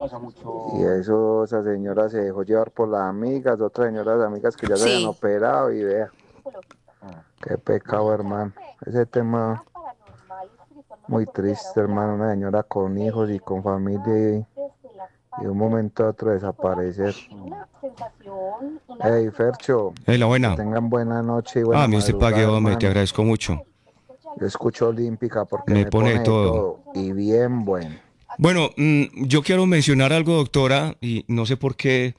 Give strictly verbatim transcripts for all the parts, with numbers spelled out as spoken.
Y eso, esa señora se dejó llevar por las amigas, otras señoras amigas que ya se habían Sí. operado y vea, qué pecado, hermano. Ese tema muy triste, hermano, una señora con hijos y con familia y, y de un momento a otro desaparecer. Hey, Fercho, Eh, la que buena. tengan buena noche y Ah, buena mi usted pague, madrugada, hombre, te hermano. agradezco mucho. Yo escucho Olímpica porque Me me pone de pone de todo. todo y bien bueno. Bueno, mm, yo quiero mencionar algo, doctora, y no sé por qué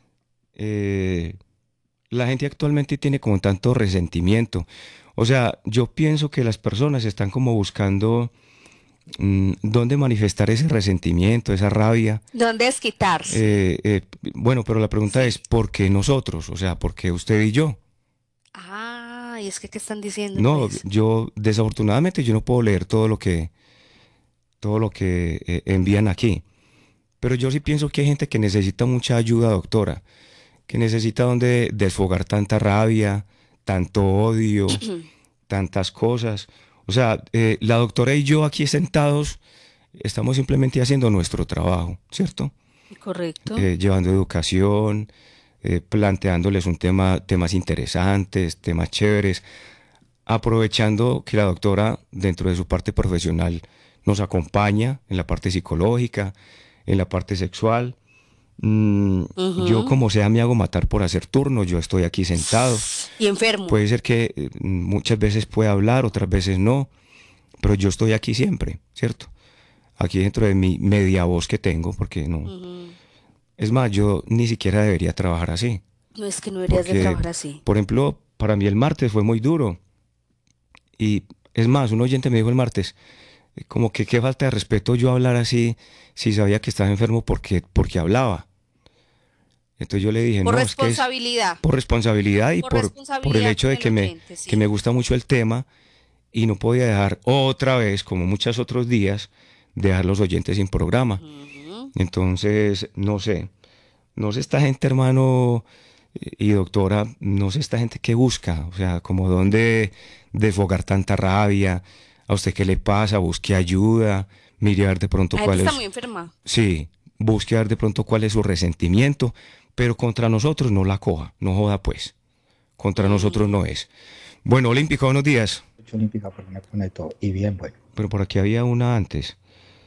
eh, la gente actualmente tiene como tanto resentimiento. O sea, yo pienso que las personas están como buscando mm, dónde manifestar ese resentimiento, esa rabia. ¿Dónde desquitarse? Eh, eh, bueno, pero la pregunta Sí. es, ¿por qué nosotros? O sea, ¿por qué usted y yo? Ah, y es que, ¿qué están diciendo, No, pues? yo desafortunadamente yo no puedo leer todo lo que, todo lo que eh, envían aquí. Pero yo sí pienso que hay gente que necesita mucha ayuda, doctora, que necesita donde desfogar tanta rabia, tanto odio, tantas cosas. O sea, eh, la doctora y yo aquí sentados estamos simplemente haciendo nuestro trabajo, ¿cierto? Correcto. Eh, llevando educación, eh, planteándoles un tema, temas interesantes, temas chéveres, aprovechando que la doctora dentro de su parte profesional nos acompaña en la parte psicológica, en la parte sexual. Mm, yo Ujú. como sea me hago matar por hacer turno, yo estoy aquí sentado. Y enfermo. Puede ser que eh, muchas veces pueda hablar, otras veces no, pero yo estoy aquí siempre, ¿cierto? Aquí dentro de mi media voz que tengo, porque no. Ujú. Es más, yo ni siquiera debería trabajar así, No es que no deberías de porque, trabajar así. por ejemplo, para mí el martes fue muy duro. Y es más, un oyente me dijo el martes, eh, como que qué falta de respeto yo hablar así si sabía que estaba enfermo porque, porque hablaba. Entonces yo le dije, Por no, es que es responsabilidad. por responsabilidad y Por por, por el responsabilidad hecho con de el que me, oyente, que me sí. gusta mucho el tema y no podía dejar otra vez, como muchos otros días, dejar los oyentes sin programa. Ujú. Entonces, no sé, no sé esta gente, hermano y doctora, no sé esta gente que busca, o sea, como dónde desfogar tanta rabia, a usted qué le pasa, busque ayuda, mire a ver de pronto La gente cuál está es, muy enferma. sí, busque a ver de pronto cuál es su resentimiento, pero contra nosotros no la coja, no joda pues, contra nosotros Ujú. no es. Bueno, Olímpica, buenos días, Olímpica porque me pone todo y bien bueno. pero por aquí había una antes.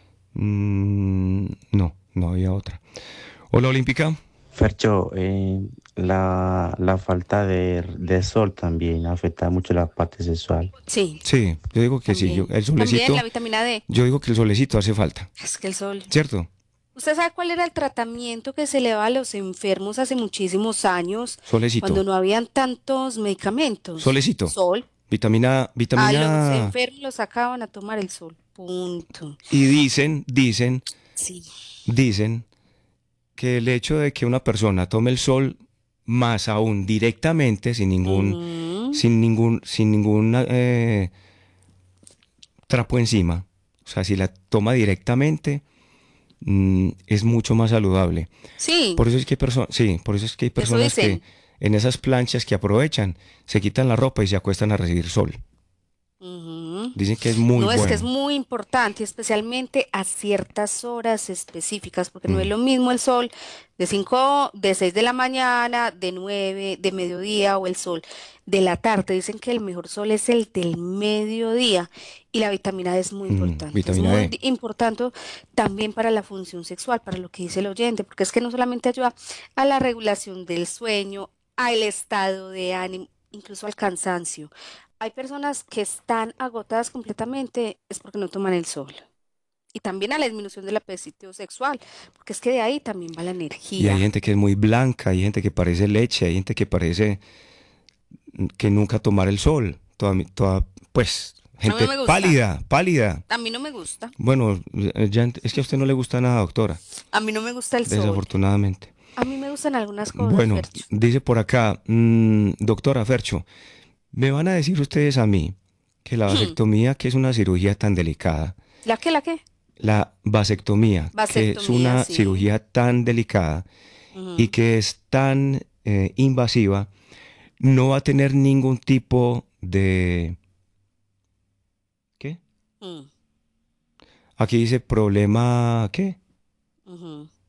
Mm, no, no había otra. Hola, Olímpica. Fercho, eh, la, la falta de, de sol también afecta mucho la parte sexual. Sí, Sí, yo digo que sí, yo, también. el También la solecito, vitamina D. yo digo que el solecito hace falta, Es que el sol. ¿cierto? ¿Usted sabe cuál era el tratamiento que se le daba a los enfermos hace muchísimos años, Solecito, cuando no habían tantos medicamentos? solecito, Sol. vitamina, A los vitamina, enfermos los sacaban a tomar el sol. Punto. y dicen, dicen, Sí. dicen que el hecho de que una persona tome el sol más aún directamente, sin ningún, Ujú. sin ningún, sin ningún eh, trapo encima, o sea, si la toma directamente, mm, es mucho más saludable. Sí, Por eso es que hay personas, sí, por eso es que hay eso personas que dicen. en esas planchas que aprovechan, se quitan la ropa y se acuestan a recibir sol. Ujú. Dicen que es muy No, es que es bueno. muy importante, especialmente a ciertas horas específicas, porque no es Mm, lo mismo el sol de cinco, de seis de la mañana, de nueve, de mediodía o el sol de la tarde. Dicen que el mejor sol es el del mediodía y la vitamina D es muy mm, importante. Es vitamina muy D. di- importante también para la función sexual, para lo que dice el oyente, porque es que no solamente ayuda a la regulación del sueño, al estado de ánimo, incluso al cansancio. Hay personas que están agotadas completamente, es porque no toman el sol. Y también a la disminución del apetito sexual, porque es que de ahí también va la Y hay energía. gente que es muy blanca, hay gente que parece leche, hay gente que parece mm, que nunca tomar el sol. Toda, mi- toda, pues, A mí no gente me gusta. pálida, pálida. A mí no me gusta. Bueno, eh, ya ent- es que a usted no le gusta nada, doctora, A mí no me gusta el sol. desafortunadamente. A mí me gustan algunas cosas, Bueno, Fercho. dice por acá, mm, doctora Fercho, ¿me van a decir ustedes a mí que la vasectomía, que es una cirugía tan delicada, ¿La qué, la qué? la vasectomía, que es Vasectomía, una sí. cirugía tan delicada y Ujú. que es tan eh, invasiva, no va a tener ningún tipo de... ¿Qué? Mm, Aquí dice problema... ¿Qué? ujú.